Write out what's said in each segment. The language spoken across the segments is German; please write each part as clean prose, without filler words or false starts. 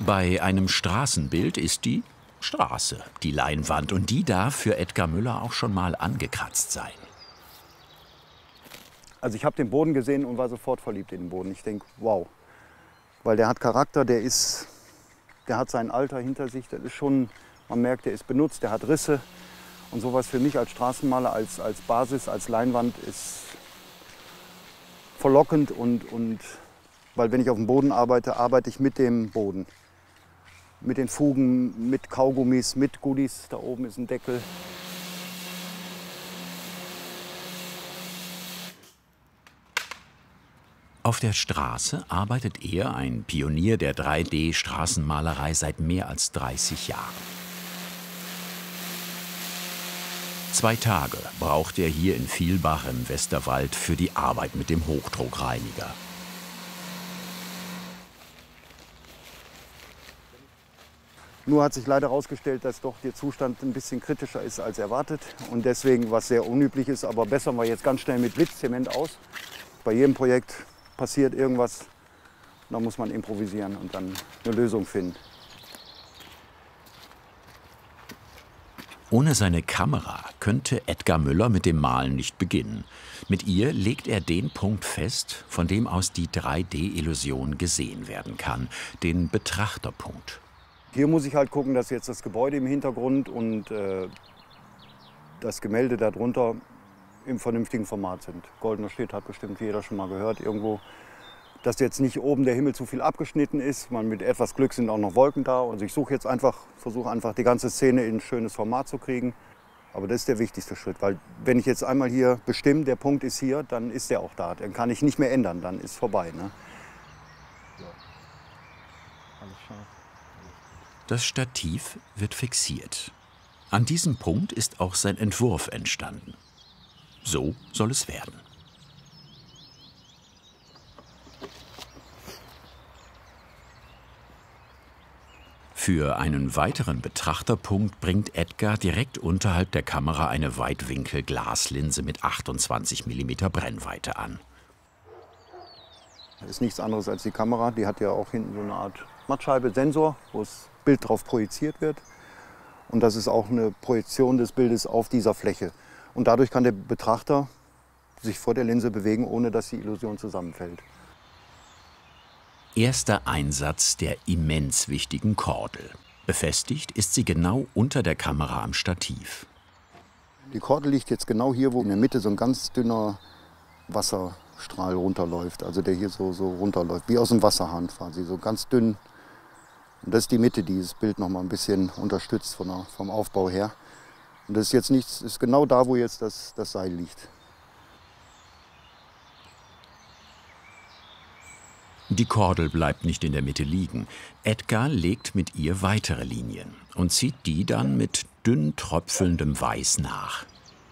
Bei einem Straßenbild ist die Straße die Leinwand und die darf für Edgar Müller auch schon mal angekratzt sein. Also ich habe den Boden gesehen und war sofort verliebt in den Boden. Ich denke, wow, weil der hat Charakter, der hat sein Alter hinter sich, das ist schon, man merkt, der ist benutzt, der hat Risse. Und sowas für mich als Straßenmaler, als Basis, als Leinwand ist verlockend und weil wenn ich auf dem Boden arbeite, arbeite ich mit dem Boden. Mit den Fugen, mit Kaugummis, mit Goodies. Da oben ist ein Deckel. Auf der Straße arbeitet er, ein Pionier der 3D-Straßenmalerei, seit mehr als 30 Jahren. 2 Tage braucht er hier in Vielbach im Westerwald für die Arbeit mit dem Hochdruckreiniger. Nur hat sich leider herausgestellt, dass doch der Zustand ein bisschen kritischer ist als erwartet. Und deswegen, was sehr unüblich ist, aber bessern wir jetzt ganz schnell mit Blitzzement aus. Bei jedem Projekt passiert irgendwas, da muss man improvisieren und dann eine Lösung finden. Ohne seine Kamera könnte Edgar Müller mit dem Malen nicht beginnen. Mit ihr legt er den Punkt fest, von dem aus die 3D-Illusion gesehen werden kann, den Betrachterpunkt. Hier muss ich halt gucken, dass jetzt das Gebäude im Hintergrund und das Gemälde darunter im vernünftigen Format sind. Goldener Schnitt hat bestimmt jeder schon mal gehört irgendwo. Dass jetzt nicht oben der Himmel zu viel abgeschnitten ist. Mit etwas Glück sind auch noch Wolken da. Also ich versuche einfach die ganze Szene in ein schönes Format zu kriegen. Aber das ist der wichtigste Schritt, weil wenn ich jetzt einmal hier bestimme, der Punkt ist hier, dann ist der auch da. Dann kann ich nicht mehr ändern, dann ist vorbei. Ne? Das Stativ wird fixiert. An diesem Punkt ist auch sein Entwurf entstanden. So soll es werden. Für einen weiteren Betrachterpunkt bringt Edgar direkt unterhalb der Kamera eine Weitwinkel-Glaslinse mit 28 mm Brennweite an. Das ist nichts anderes als die Kamera. Die hat ja auch hinten so eine Art Mattscheibe, Sensor, wo das Bild drauf projiziert wird. Und das ist auch eine Projektion des Bildes auf dieser Fläche. Und dadurch kann der Betrachter sich vor der Linse bewegen, ohne dass die Illusion zusammenfällt. Erster Einsatz der immens wichtigen Kordel. Befestigt ist sie genau unter der Kamera am Stativ. Die Kordel liegt jetzt genau hier, wo in der Mitte so ein ganz dünner Wasserstrahl runterläuft. Also der hier so runterläuft, wie aus dem Wasserhahn quasi, so ganz dünn. Und das ist die Mitte, die das Bild noch mal ein bisschen unterstützt vom Aufbau her. Und das ist jetzt nichts, ist genau da, wo jetzt das Seil liegt. Die Kordel bleibt nicht in der Mitte liegen. Edgar legt mit ihr weitere Linien und zieht die dann mit dünn tröpfelndem Weiß nach.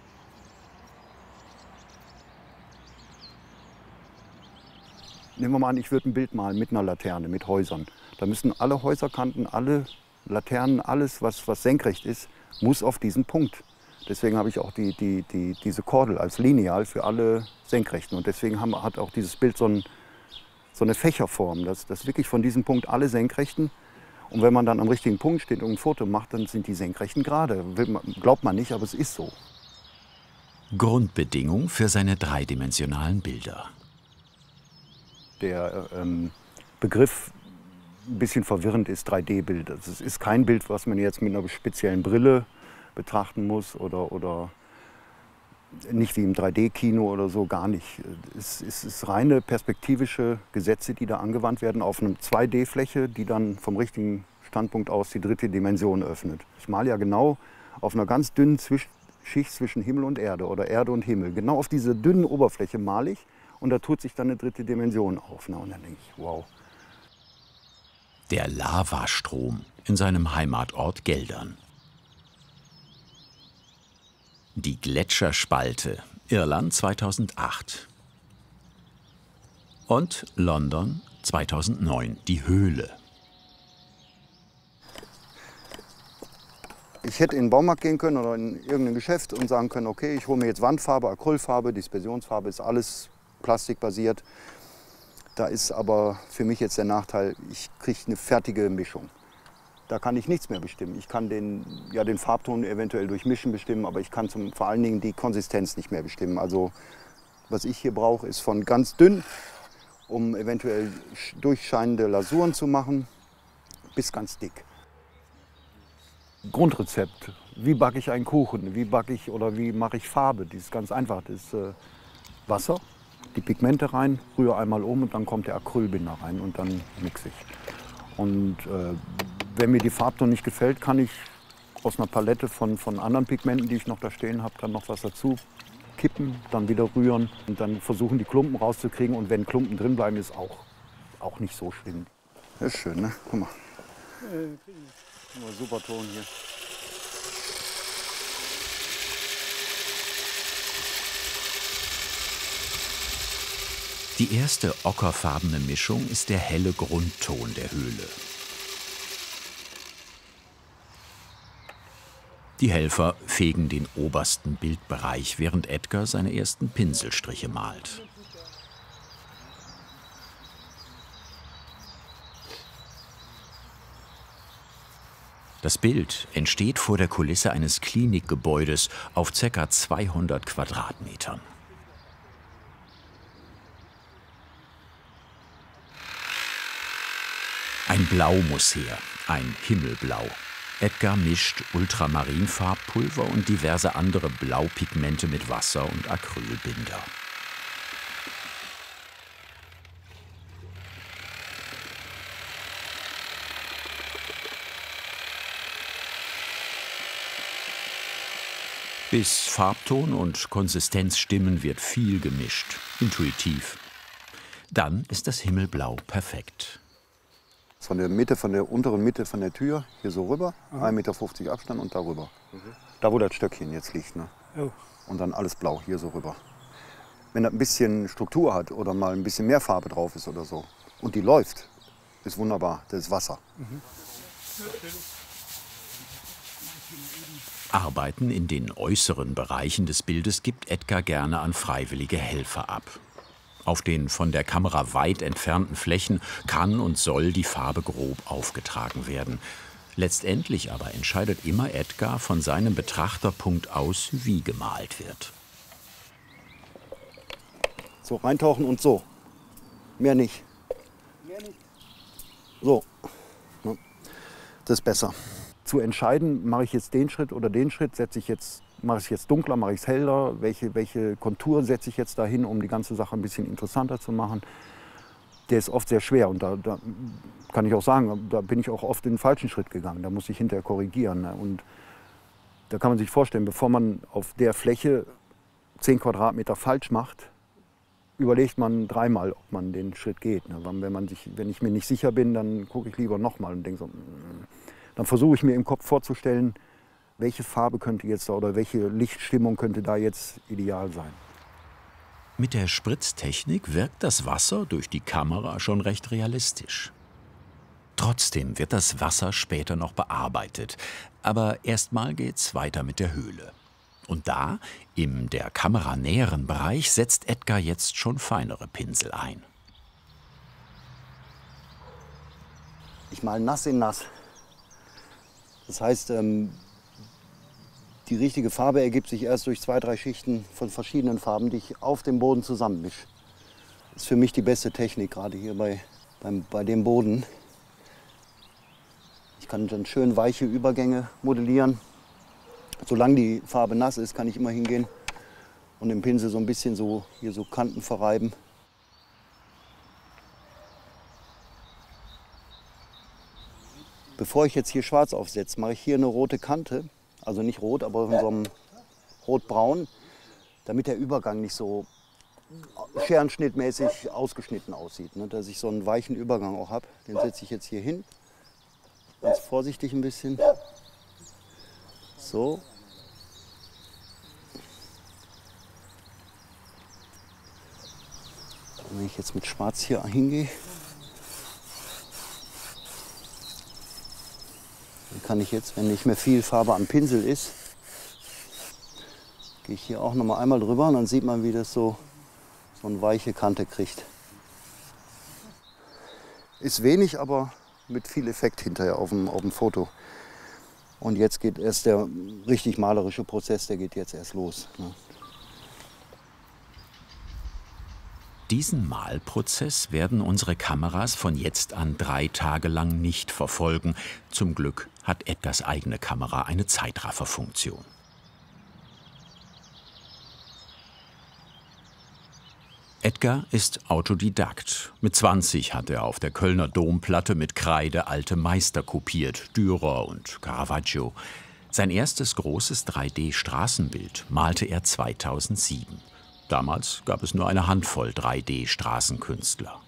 Nehmen wir mal an, ich würde ein Bild malen mit einer Laterne, mit Häusern. Da müssen alle Häuserkanten, alle Laternen, alles, was senkrecht ist, muss auf diesen Punkt. Deswegen habe ich auch diese Kordel als Lineal für alle Senkrechten. Und deswegen hat auch dieses Bild so eine Fächerform, dass wirklich von diesem Punkt alle Senkrechten. Und wenn man dann am richtigen Punkt steht und ein Foto macht, dann sind die Senkrechten gerade. Glaubt man nicht, aber es ist so. Grundbedingung für seine dreidimensionalen Bilder. Der Begriff ein bisschen verwirrend ist 3D-Bild. Also es ist kein Bild, was man jetzt mit einer speziellen Brille betrachten muss oder nicht wie im 3D-Kino oder so, gar nicht. Es ist reine perspektivische Gesetze, die da angewandt werden auf einer 2D-Fläche, die dann vom richtigen Standpunkt aus die 3. Dimension öffnet. Ich male ja genau auf einer ganz dünnen Schicht zwischen Himmel und Erde oder Erde und Himmel. Genau auf diese dünnen Oberfläche male ich und da tut sich dann eine 3. Dimension auf. Und dann denke ich, wow. Der Lavastrom in seinem Heimatort Geldern. Die Gletscherspalte, Irland 2008. Und London 2009, die Höhle. Ich hätte in den Baumarkt gehen können oder in irgendein Geschäft und sagen können, okay, ich hole mir jetzt Wandfarbe, Acrylfarbe, Dispersionsfarbe, ist alles plastikbasiert. Da ist aber für mich jetzt der Nachteil, ich kriege eine fertige Mischung. Da kann ich nichts mehr bestimmen. Ich kann den Farbton eventuell durch Mischen bestimmen, aber ich kann vor allen Dingen die Konsistenz nicht mehr bestimmen. Also was ich hier brauche, ist von ganz dünn, um eventuell durchscheinende Lasuren zu machen, bis ganz dick. Grundrezept. Wie backe ich einen Kuchen? Wie mache ich Farbe? Das ist ganz einfach. Das ist Wasser, die Pigmente rein, rühre einmal um und dann kommt der Acrylbinder rein und dann mixe ich. Und wenn mir die Farbton nicht gefällt, kann ich aus einer Palette von anderen Pigmenten, die ich noch da stehen habe, dann noch was dazu kippen, dann wieder rühren und dann versuchen, die Klumpen rauszukriegen. Und wenn Klumpen drin bleiben, ist auch nicht so schlimm. Das ist schön, ne? Guck mal. Super Ton hier. Die erste ockerfarbene Mischung ist der helle Grundton der Höhle. Die Helfer fegen den obersten Bildbereich, während Edgar seine ersten Pinselstriche malt. Das Bild entsteht vor der Kulisse eines Klinikgebäudes auf ca. 200 Quadratmetern. Ein Blau muss her, ein Himmelblau. Edgar mischt Ultramarinfarbpulver und diverse andere Blaupigmente mit Wasser und Acrylbinder. Bis Farbton und Konsistenz stimmen, wird viel gemischt, intuitiv. Dann ist das Himmelblau perfekt. Von der unteren Mitte von der Tür hier so rüber, 1,50 Meter Abstand und darüber. Da, wo das Stöckchen jetzt liegt. Ne? Oh. Und dann alles blau hier so rüber. Wenn das ein bisschen Struktur hat oder mal ein bisschen mehr Farbe drauf ist oder so und die läuft, ist wunderbar. Das ist Wasser. Arbeiten in den äußeren Bereichen des Bildes gibt Edgar gerne an freiwillige Helfer ab. Auf den von der Kamera weit entfernten Flächen kann und soll die Farbe grob aufgetragen werden. Letztendlich aber entscheidet immer Edgar von seinem Betrachterpunkt aus, wie gemalt wird. So reintauchen und so. Mehr nicht. So. Das ist besser. Zu entscheiden, mache ich jetzt den Schritt oder den Schritt, mache ich es jetzt dunkler, mache ich es heller, welche Kontur setze ich jetzt dahin, um die ganze Sache ein bisschen interessanter zu machen. Der ist oft sehr schwer und da kann ich auch sagen, da bin ich auch oft in den falschen Schritt gegangen, da muss ich hinterher korrigieren. Ne? Und da kann man sich vorstellen, bevor man auf der Fläche 10 Quadratmeter falsch macht, überlegt man dreimal, ob man den Schritt geht. Ne? Wenn ich mir nicht sicher bin, dann gucke ich lieber nochmal und denke so, dann versuche ich mir im Kopf vorzustellen, welche Farbe könnte jetzt da oder welche Lichtstimmung könnte da jetzt ideal sein. Mit der Spritztechnik wirkt das Wasser durch die Kamera schon recht realistisch. Trotzdem wird das Wasser später noch bearbeitet. Aber erstmal geht's weiter mit der Höhle. Und da, im der Kamera näheren Bereich, setzt Edgar jetzt schon feinere Pinsel ein. Ich male nass in nass. Das heißt, die richtige Farbe ergibt sich erst durch 2, 3 Schichten von verschiedenen Farben, die ich auf dem Boden zusammenmische. Das ist für mich die beste Technik, gerade hier bei dem Boden. Ich kann dann schön weiche Übergänge modellieren. Solange die Farbe nass ist, kann ich immer hingehen und den Pinsel so ein bisschen hier so Kanten verreiben. Bevor ich jetzt hier schwarz aufsetze, mache ich hier eine rote Kante. Also nicht rot, aber in so einem rotbraun, damit der Übergang nicht so scherenschnittmäßig ausgeschnitten aussieht. Ne? Dass ich so einen weichen Übergang auch habe. Den setze ich jetzt hier hin. Ganz vorsichtig ein bisschen. So. Und wenn ich jetzt mit Schwarz hier hingehe, dann kann ich jetzt, wenn nicht mehr viel Farbe am Pinsel ist, gehe ich hier auch noch mal einmal drüber und dann sieht man, wie das so eine weiche Kante kriegt. Ist wenig, aber mit viel Effekt hinterher auf dem Foto. Und jetzt geht erst der richtig malerische Prozess, der geht jetzt erst los. Ne? Diesen Malprozess werden unsere Kameras von jetzt an 3 Tage lang nicht verfolgen. Zum Glück hat Edgars eigene Kamera eine Zeitrafferfunktion. Edgar ist Autodidakt. Mit 20 hat er auf der Kölner Domplatte mit Kreide alte Meister kopiert, Dürer und Caravaggio. Sein erstes großes 3D-Straßenbild malte er 2007. Damals gab es nur eine Handvoll 3D-Straßenkünstler.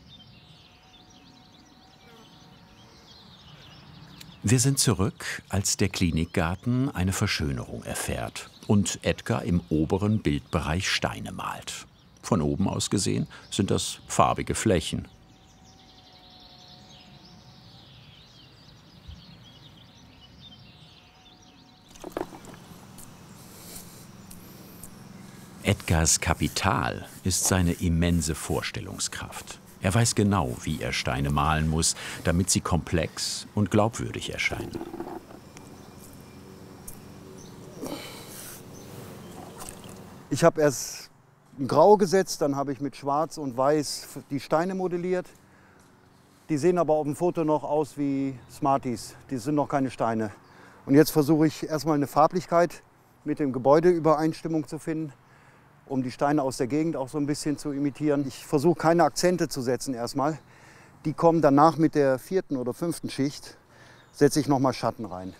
Wir sind zurück, als der Klinikgarten eine Verschönerung erfährt und Edgar im oberen Bildbereich Steine malt. Von oben aus gesehen sind das farbige Flächen. Edgars Kapital ist seine immense Vorstellungskraft. Er weiß genau, wie er Steine malen muss, damit sie komplex und glaubwürdig erscheinen. Ich habe erst Grau gesetzt, dann habe ich mit Schwarz und Weiß die Steine modelliert. Die sehen aber auf dem Foto noch aus wie Smarties, die sind noch keine Steine. Und jetzt versuche ich erstmal eine Farblichkeit mit dem Gebäude Übereinstimmung zu finden, um die Steine aus der Gegend auch so ein bisschen zu imitieren. Ich versuche keine Akzente zu setzen erstmal. Die kommen danach mit der 4. oder 5. Schicht, setze ich nochmal Schatten rein.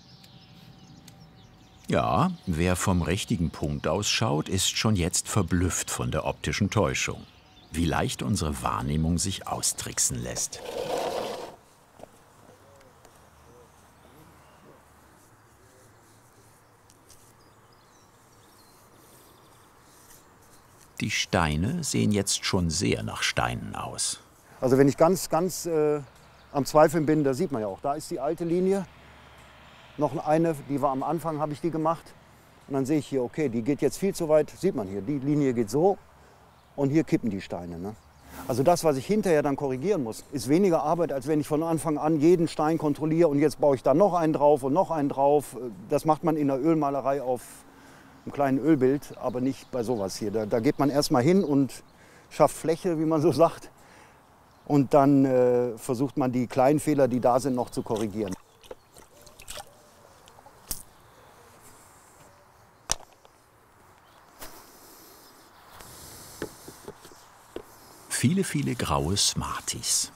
Ja, wer vom richtigen Punkt aus schaut, ist schon jetzt verblüfft von der optischen Täuschung. Wie leicht unsere Wahrnehmung sich austricksen lässt. Die Steine sehen jetzt schon sehr nach Steinen aus. Also wenn ich ganz am Zweifeln bin, da sieht man ja auch, da ist die alte Linie. Noch eine, die war am Anfang, habe ich die gemacht. Und dann sehe ich hier, okay, die geht jetzt viel zu weit. Sieht man hier, die Linie geht so und hier kippen die Steine. Ne? Also das, was ich hinterher dann korrigieren muss, ist weniger Arbeit, als wenn ich von Anfang an jeden Stein kontrolliere und jetzt baue ich da noch einen drauf und noch einen drauf. Das macht man in der Ölmalerei auf einem kleinen Ölbild, aber nicht bei sowas hier. Da geht man erstmal hin und schafft Fläche, wie man so sagt. Und dann versucht man die kleinen Fehler, die da sind, noch zu korrigieren. Viele, viele graue Smarties.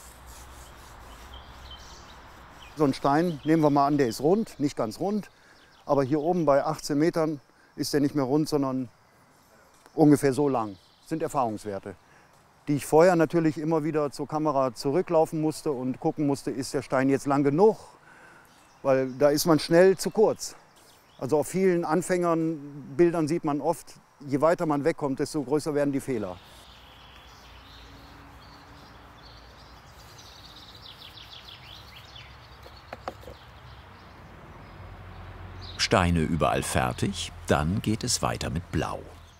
So ein Stein, nehmen wir mal an, der ist rund, nicht ganz rund. Aber hier oben bei 18 Metern ist der nicht mehr rund, sondern ungefähr so lang. Das sind Erfahrungswerte, die ich vorher natürlich immer wieder zur Kamera zurücklaufen musste und gucken musste, ist der Stein jetzt lang genug? Weil da ist man schnell zu kurz. Also auf vielen Anfängerbildern sieht man oft, je weiter man wegkommt, desto größer werden die Fehler. Steine überall fertig, dann geht es weiter mit Blau.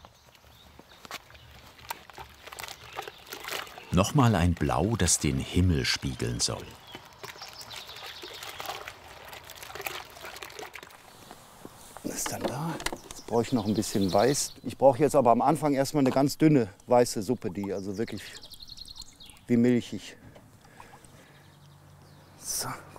Nochmal ein Blau, das den Himmel spiegeln soll. Was ist dann da? Jetzt brauche ich noch ein bisschen Weiß. Ich brauche jetzt aber am Anfang erstmal eine ganz dünne weiße Suppe, die also wirklich wie milchig. So,